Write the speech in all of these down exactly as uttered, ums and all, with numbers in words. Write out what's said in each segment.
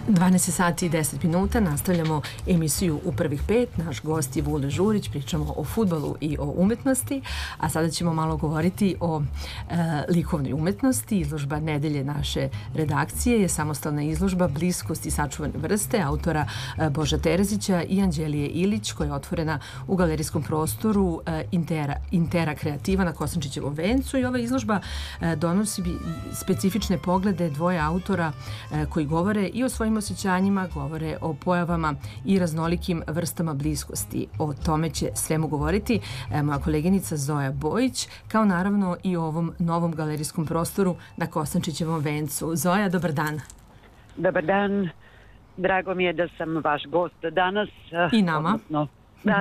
dvanaest sati i deset minuta, nastavljamo emisiju U prvih pet. Naš gost je Vule Žurić, pričamo o fudbalu i o umetnosti, a sada ćemo malo govoriti o e, likovnoj umetnosti. Izložba nedelje naše redakcije je samostalna izložba Bliskost i sačuvane vrste autora e, Boža Terzića i Anđelije Ilić, koja je otvorena u galerijskom prostoru e, Intera, Intera Kreativa na Kosančićevom vencu, i ova izložba e, donosi specifične poglede dvoje autora e, koji govore i o svojim osjećanjima, govore o pojavama i raznolikim vrstama bliskosti. O tome će svemu govoriti e, moja koleginica Zoja Bojić, kao naravno i o ovom novom galerijskom prostoru na Kosančićevom vencu. Zoja, dobar dan. Dobar dan. Drago mi je da sam vaš gost danas. I nama. Odnosno, da.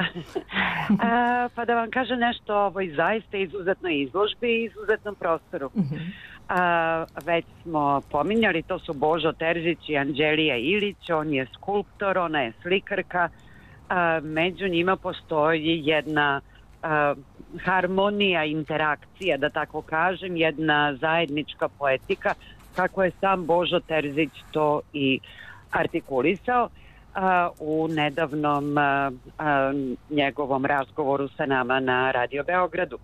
A, pa da vam kažem nešto o ovoj zaista izuzetnoj izložbi i izuzetnom prostoru. Mm-hmm. A, već smo pominjali, to su Božo Terzić i Anđelija Ilić. On je skulptor, ona je slikarka. A, među njima postoji jedna a, harmonija, interakcija, da tako kažem, jedna zajednička poetika, kako je sam Božo Terzić to i artikulisao a, u nedavnom a, a, njegovom razgovoru sa nama na Radio Beogradu.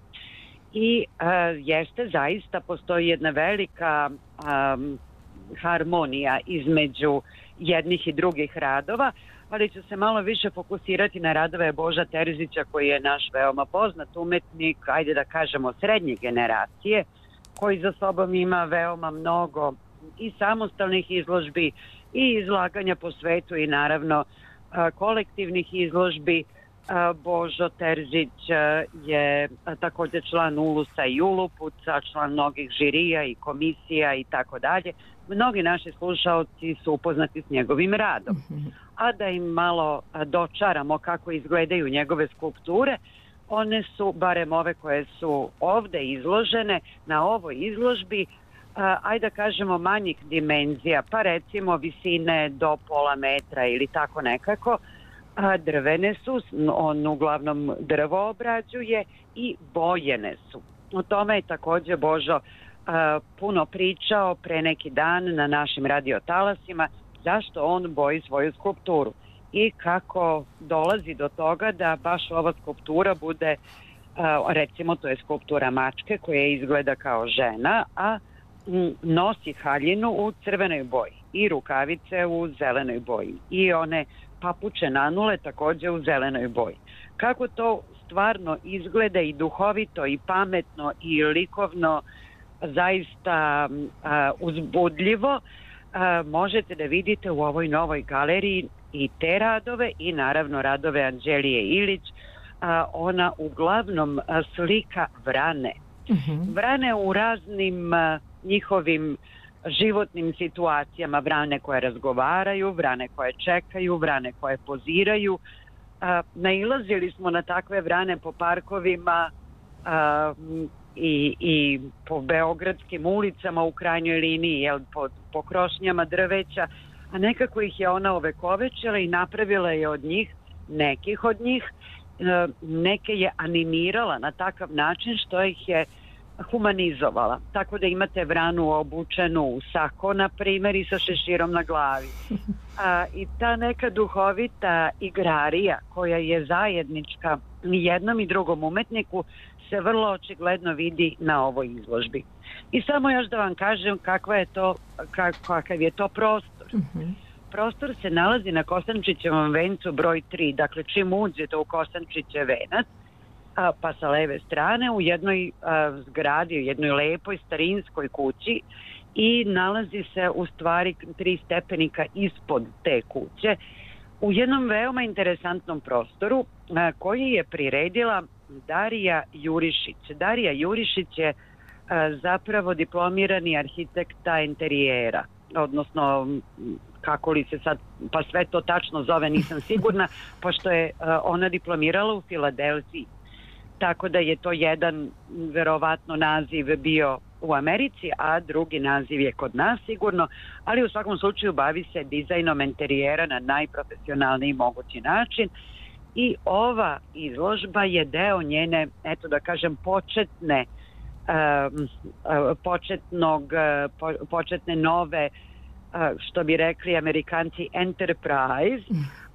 I a, jeste, zaista postoji jedna velika a, harmonija između jednih i drugih radova, ali ću se malo više fokusirati na radove Boža Terzića, koji je naš veoma poznat umetnik, ajde da kažemo srednje generacije, koji za sobom ima veoma mnogo i samostalnih izložbi i izlaganja po svetu i naravno a, kolektivnih izložbi. A, Božo Terzić a, je a, također član Ulusa i Ulupuca, član mnogih žirija i komisija i tako dalje. Mnogi naši slušaoci su upoznati s njegovim radom. A da im malo a, dočaramo kako izgledaju njegove skulpture, one su, barem ove koje su ovde izložene na ovoj izložbi, a, ajde da kažemo manjih dimenzija, pa recimo visine do pola metra ili tako nekako. A, drvene su, on uglavnom drvo obrađuje, i bojene su. O tome je također Božo a, puno pričao pre neki dan na našim radiotalasima, zašto on boji svoju skulpturu i kako dolazi do toga da baš ova skulptura bude, a, recimo to je skulptura mačke koja izgleda kao žena, a m, nosi haljinu u crvenoj boji i rukavice u zelenoj boji i one papuče nanule također u zelenoj boji. Kako to stvarno izgleda i duhovito i pametno i likovno, zaista a, uzbudljivo, a, možete da vidite u ovoj novoj galeriji i te radove i naravno radove Anđelije Ilić. A, ona uglavnom a, slika vrane. Mm-hmm. Vrane u raznim a, njihovim životnim situacijama, vrane koje razgovaraju, vrane koje čekaju, vrane koje poziraju. A, nailazili smo na takve vrane po parkovima a, i, i po beogradskim ulicama u krajnjoj liniji, jel, po, po krošnjama drveća, a nekako ih je ona ovekovečila i napravila je od njih, nekih od njih, a, neke je animirala na takav način što ih je humanizovala. Tako da imate vranu obučenu u sako, na primjer, i sa šeširom na glavi. A, I ta neka duhovita igrarija koja je zajednička i jednom i drugom umetniku se vrlo očigledno vidi na ovoj izložbi. I samo još da vam kažem kakva je to, kakav je to prostor. Mm-hmm. Prostor se nalazi na Kosančićevom vencu broj tri, dakle čim uđete u Kosančićev venac, a, pa sa leve strane u jednoj a, zgradi, u jednoj lepoj starinskoj kući, i nalazi se u stvari tri stepenika ispod te kuće u jednom veoma interesantnom prostoru a, koji je priredila Darija Jurišić. Darija Jurišić je a, zapravo diplomirani arhitekta interijera, odnosno kako li se sad, pa sve to tačno zove, nisam sigurna, pošto je a, ona diplomirala u Filadelfiji. Tako da je to jedan verovatno naziv bio u Americi, a drugi naziv je kod nas sigurno, ali u svakom slučaju bavi se dizajnom interijera na najprofesionalniji mogući način. I ova izložba je deo njene, eto da kažem, početne, um, početnog, po, početne nove što bi rekli Amerikanci enterprise,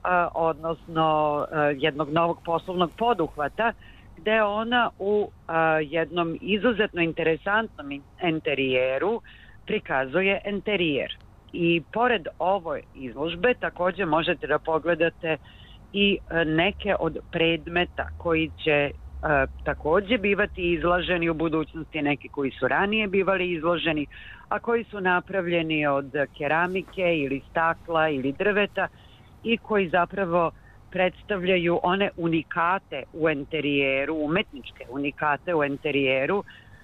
odnosno jednog novog poslovnog poduhvata, gde ona u jednom izuzetno interesantnom interijeru prikazuje enterijer. I pored ove izložbe također možete da pogledate i neke od predmeta koji će također bivati izloženi u budućnosti, neki koji su ranije bivali izloženi, a koji su napravljeni od keramike ili stakla ili drveta i koji zapravo predstavljaju one unikate u enterijeru, umetničke unikate u enterijeru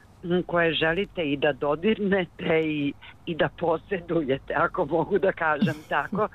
koje želite i da dodirnete i, i da posjedujete, ako mogu da kažem tako,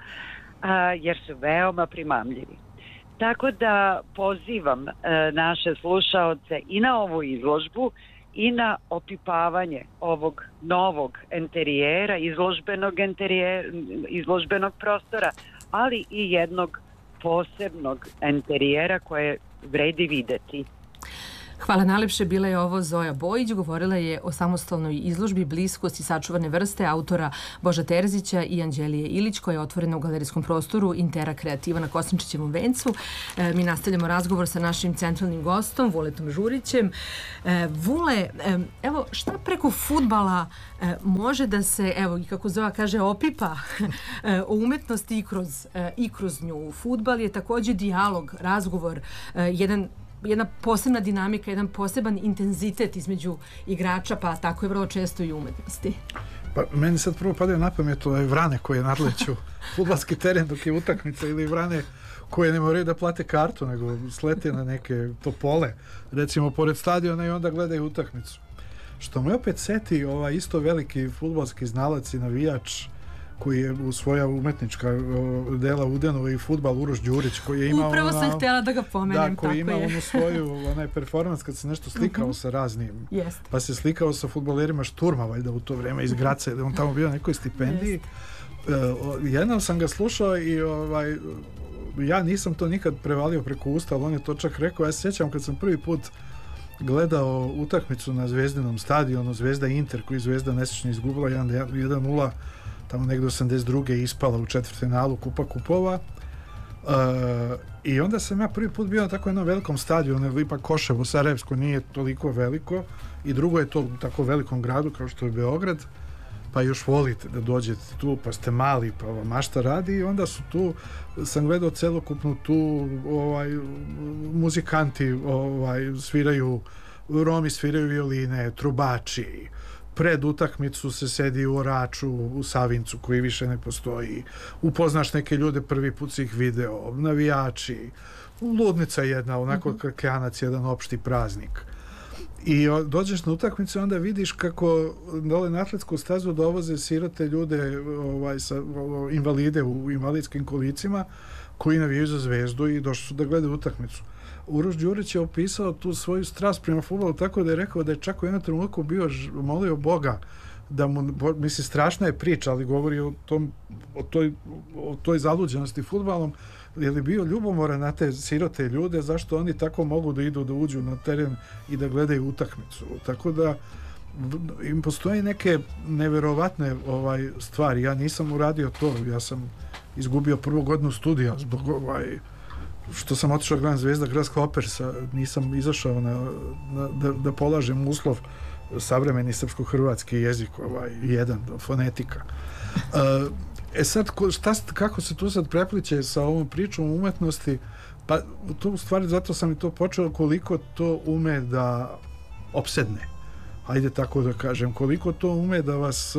a, jer su veoma primamljivi. Tako da pozivam e, naše slušaoce i na ovu izložbu i na opipavanje ovog novog enterijera, izložbenog, enterijera, izložbenog prostora, ali i jednog posebnog enterijera koje vredi videti. Hvala najlepše, bila je ovo Zoja Bojić, govorila je o samostalnoj izložbi Bliskost i sačuvane vrste autora Boža Terzića i Anđelije Ilić, koja je otvorena u galerijskom prostoru Intera Kreativa na Kosinčićevom vencu. E, mi nastavljamo razgovor sa našim centralnim gostom, Vuletom Žurićem. E, Vule, e, evo, šta preko fudbala e, može da se, evo, i kako Zoja kaže, opipa e, o umetnosti i kroz, e, i kroz nju? Fudbal je također dijalog, razgovor, e, jedan jedna posebna dinamika, jedan poseban intenzitet između igrača, pa tako je vrlo često i umetnosti. Pa meni sad prvo padaju na pamet ove vrane koje nadleću fudbalski teren dok je utakmica, ili vrane koje ne moraju da plate kartu, nego slete na neke topole, recimo pored stadiona, i onda gledaju utakmicu. Što me opet seti ovaj isto veliki fudbalski znalac i navijač koji je u svoja umetnička dela udenuo i fudbal, Uroš Đurić, koji je imao... Upravo sam ona, htjela da ga pomenem, da, koji tako ima je. onu svoju, onaj performans kad se nešto slikao uh-huh. sa raznim, Yes. pa se slikao sa fudbalerima Šturma, valjda u to vrijeme iz Graca, da on tamo bio na nekoj stipendiji. Uh, jednom sam ga slušao i ovaj, ja nisam to nikad prevalio preko usta, ali on je to čak rekao. Ja se sjećam kad sam prvi put gledao utakmicu na Zvezdinom stadionu, Zvezda Inter, koji Zvezda nesrećno izgubila jedan nula, tamo negdje osamdeset druge ispala u četvrtfinalu Kupa kupova. Uh, I onda sam ja prvi put bio na tako jednom velikom stadionu, jer ipak Koševo, Sarajevsko nije toliko veliko, i drugo je to u tako velikom gradu kao što je Beograd, pa još volite da dođete tu, pa ste mali, pa ova mašta radi, i onda su tu, sam gledao celokupnu tu, ovaj, muzikanti ovaj, sviraju, Romi sviraju violine, trubači, pred utakmicu se sedi u Oraču, u Savincu, koji više ne postoji, upoznaš neke ljude, prvi put si ih video, navijači, ludnica jedna, onako mm-hmm. kakanac, jedan opšti praznik. I o, dođeš na utakmicu, onda vidiš kako dole na atletsku stazu dovoze sirote ljude, ovaj, sa, o, invalide u invalidskim kolicima, koji navijaju za Zvezdu i došli su da gledaju utakmicu. Uroš Đurić je opisao tu svoju strast prema fudbalu tako da je rekao da je čak u jednom trenutku bio molio Boga da mu, misli, strašna je priča, ali govori o, tom, o, toj, o toj zaluđenosti fudbalom, jer je bio ljubomoran na te sirote ljude, zašto oni tako mogu da idu, da uđu na teren i da gledaju utakmicu. Tako da im postoje neke neverovatne ovaj, stvari. Ja nisam uradio to, ja sam izgubio prvu godinu studija zbog ovaj, što sam otišao gledam Zvezda Grasshoppersa, nisam izašao na, na, da, da polažem uslov savremeni srpsko-hrvatski jezik, ovaj, jedan, fonetika. Uh, e sad, šta, kako se tu sad prepliče sa ovom pričom umetnosti? Pa, to u stvari, zato sam i to počeo, koliko to ume da opsedne. Ajde tako da kažem, koliko to ume da vas,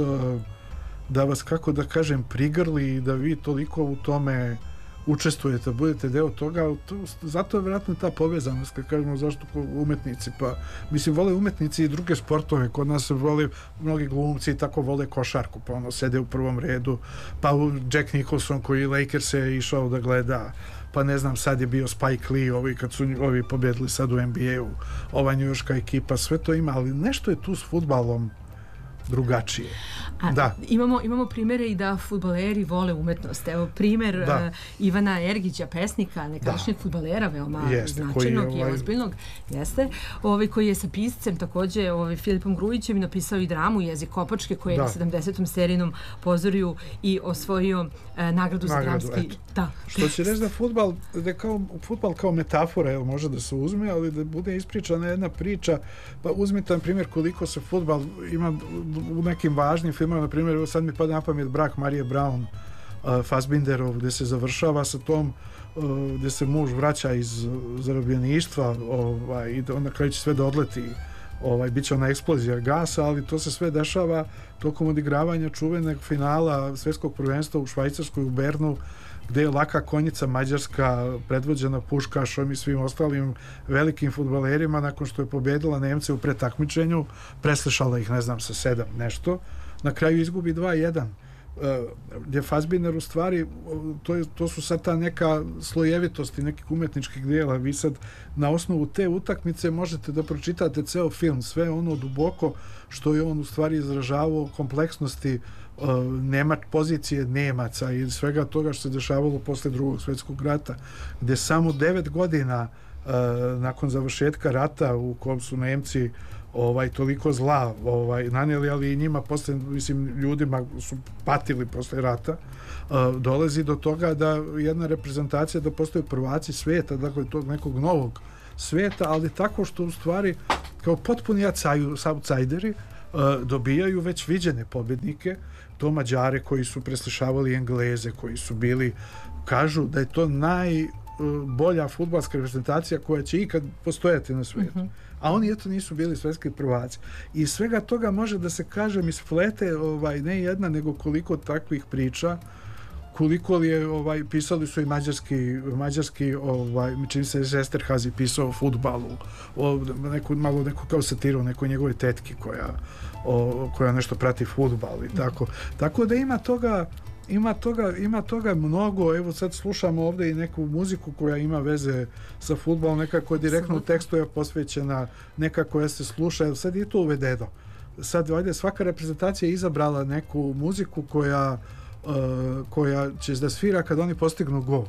da vas, kako da kažem, prigrli i da vi toliko u tome učestvujete, budete deo toga, to, zato je vjerojatno ta povezanost, kad kažemo zašto umetnici, pa mislim, vole umetnici i druge sportove, kod nas vole mnogi glumci i tako vole košarku, pa ono sede u prvom redu, pa Jack Nicholson koji Lakers je išao da gleda, pa ne znam, sad je bio Spike Lee, ovi kad su ovi pobjedili sad u N B A-u, ova njujorška ekipa, sve to ima, ali nešto je tu s fudbalom drugačije. A, da. Imamo, imamo primjere i da fudbaleri vole umetnost. Evo primjer uh, Ivana Ergića, pesnika, nekadašnjeg fudbalera, veoma jeste, značajnog ovaj... i ozbiljnog, jeste, ovaj, koji je sa piscem, također ovaj, Filipom Grujićem napisao i dramu Jezik kopačke, koji je da. na sedamdesetom serijnom pozoriju i osvojio uh, nagradu, nagradu za dramski... Da. Što će reći da fudbal, da kao, fudbal kao metafora, jel, može da se uzme, ali da bude ispričana jedna priča. Pa uzmite, na primjer, koliko se fudbal ima u nekim važnim filmama, na primjer, sad mi pada na pamet Brak Marije Brown, uh, Fassbinderov, gdje se završava sa tom, uh, gdje se muž vraća iz zarobljeništva, ovaj, i onda kraju će sve da odleti, ovaj, bit će ona eksplozija gasa, ali to se sve dešava tokom odigravanja čuvenog finala svjetskog prvenstva u Švajcarskoj, u Bernu, gdje je laka konjica Mađarska predvođena Puškašom i svim ostalim velikim fudbalerima, nakon što je pobjedila Nemce u pretakmičenju, preslišala ih, ne znam, sa sedam nešto, na kraju izgubi dva jedan. Gdje Fassbinder u stvari, to, je, to su sad ta neka slojevitosti nekih umetničkih dijela. Vi sad na osnovu te utakmice možete da pročitate ceo film, sve ono duboko što je on u stvari izražavao kompleksnosti uh, Nemač, pozicije Nemaca i svega toga što se dešavalo posle drugog svjetskog rata, gdje samo devet godina uh, nakon završetka rata u kojem su Nemci ovaj toliko zla ovaj nanijeli, ali i njima posle, mislim, ljudima su patili posle rata, uh, dolazi do toga da jedna reprezentacija, da postoje prvaci svijeta, dakle tog nekog novog svijeta, ali tako što u stvari kao potpuni outsideri uh, dobijaju već viđene pobjednike, to Mađare koji su preslišavali Engleze, koji su bili, kažu da je to najbolja uh, fudbalska reprezentacija koja će ikad postojati na svijetu. Mm-hmm. A oni eto nisu bili svjetski prvaci. I svega toga može da se kaže isplete, ovaj, ne jedna, nego koliko takvih priča, koliko li je, ovaj, pisali su i mađarski, mađarski ovaj, čim se Esterhazy pisao o fudbalu, o neku, malo neku kao satiru, nekoj njegove tetki koja, o, koja nešto prati fudbal i tako. Tako da ima toga, Ima toga, ima toga mnogo. Evo sad slušamo ovdje i neku muziku koja ima veze sa fudbalom, nekako direktno u tekstu je posvećena, neka koja se sluša. Sad je to uvedeno. Sad valjda svaka reprezentacija je izabrala neku muziku koja, uh, koja će da svira kad oni postignu gol.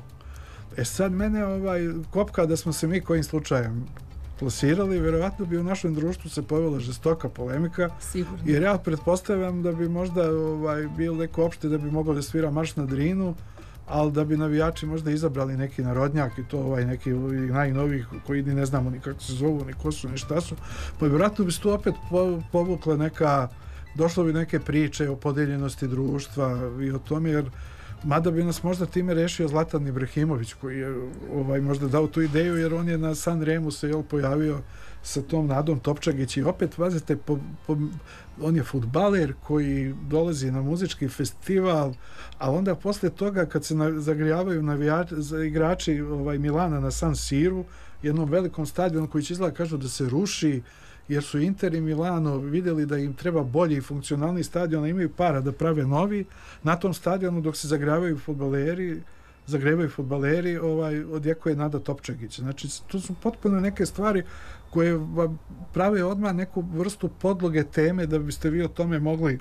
E sad mene ovaj, kopka da smo se mi kojim slučajem plasirali, vjerovatno bi u našem društvu se povela žestoka polemika. Sigurno. Jer ja pretpostavljam da bi možda ovaj, bilo neko opšte da bi mogao da svira Marš na Drinu, ali da bi navijači možda izabrali neki narodnjak i to ovaj, neki najnovijih koji ni ne znamo ni kako se zovu, ni ko su, ni šta su. Pa vjerojatno bi se tu opet povukla neka, došlo bi neke priče o podeljenosti društva i o tome, jer mada bi nas možda time rešio Zlatan Ibrahimović, koji je ovaj, možda dao tu ideju, jer on je na San Remu se jel, pojavio sa tom Nadom Topčagić i opet, vazite, po, po, on je fudbaler koji dolazi na muzički festival, a onda posle toga kad se na, zagrijavaju navijači, igrači ovaj, Milana na San Siru, jednom velikom stadionu koji će izgleda kažu da se ruši, jer su Inter i Milano vidjeli da im treba bolji i funkcionalni stadion, a imaju para da prave novi. Na tom stadionu dok se zagrevaju fudbaleri, zagrevaju fudbaleri, ovaj, odjekuje Nada Topčagić. Znači, to su potpuno neke stvari koje prave odmah neku vrstu podloge teme da biste vi o tome mogli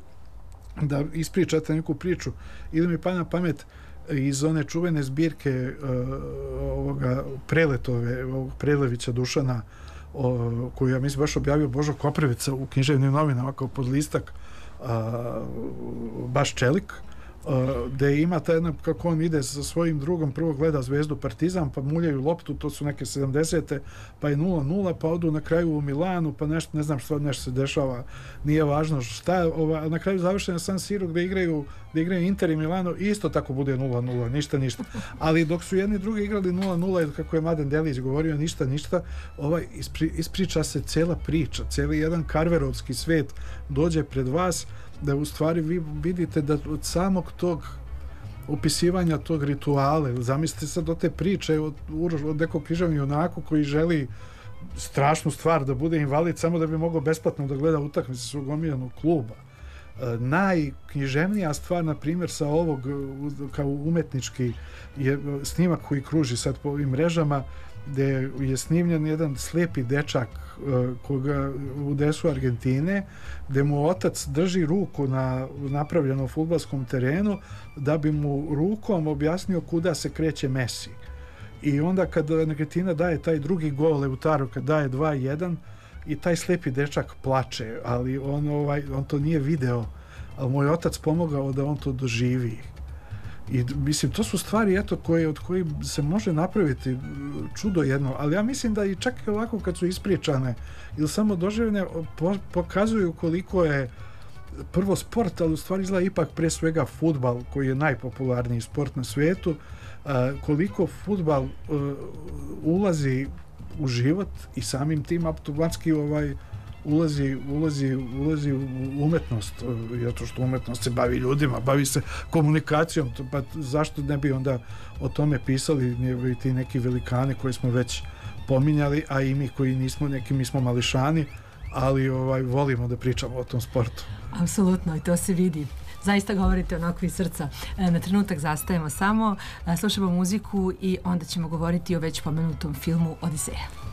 da ispričate neku priču. Ili mi pa na pamet iz one čuvene zbirke uh, ovoga Preletove, ovog Prelevića Dušana, o, koju ja mislim baš objavio Božo Koprivica u književnim novinama kao podlistak, a, baš Čelik, a, gde ima ta jedna, kako on ide sa svojim drugom, prvo gleda Zvezdu Partizan, pa muljaju loptu, to su neke sedamdesete, pa je nula nula, pa odu na kraju u Milanu, pa nešto, ne znam što nešto se dešava, nije važno šta je, ova, na kraju završen na San Siru gde igraju, gde igraju Inter i Milano, isto tako bude nula nula, ništa, ništa. Ali dok su jedni drugi igrali nula nula, ili kako je Mladen Delić govorio, ništa, ništa, ovaj, ispri, ispriča se cela priča, cijeli jedan karverovski svet dođe pred vas, da u stvari vi vidite da od samog tog opisivanja tog rituala, zamislite sad do te priče od, od nekog književnog junaka koji želi strašnu stvar da bude invalid samo da bi mogao besplatno da gleda utakmice svog omiljenog kluba. Najknjiževnija stvar, na primjer, sa ovog kao umetnički je snimak koji kruži sad po ovim mrežama, gdje je snimljen jedan slijepi dečak koga u desu Argentine, gdje mu otac drži ruku na napravljenom fudbalskom terenu da bi mu rukom objasnio kuda se kreće Messi. I onda kad Argentina daje taj drugi gol Lautaro, kad daje dva jedan, i taj slijepi dečak plače, ali on, ovaj, on to nije video, ali moj otac pomogao da on to doživi. I mislim, to su stvari eto, koje, od kojih se može napraviti čudo jedno, ali ja mislim da i čak i ovako kad su ispričane ili samo doživljene, po, pokazuju koliko je prvo sport, ali u stvari izgleda ipak pre svega fudbal, koji je najpopularniji sport na svijetu, a, koliko fudbal a, ulazi u život i samim tim automatski ovaj ulazi, ulazi, ulazi u umetnost, zato što umetnost se bavi ljudima, bavi se komunikacijom, pa zašto ne bi onda o tome pisali i ti neki velikani koje smo već pominjali, a i mi koji nismo neki, mi smo mališani, ali ovaj volimo da pričamo o tom sportu. Apsolutno, i to se vidi. Zaista govorite onako iz srca. Na trenutak zastajemo samo, slušamo muziku i onda ćemo govoriti o već pomenutom filmu Odiseja.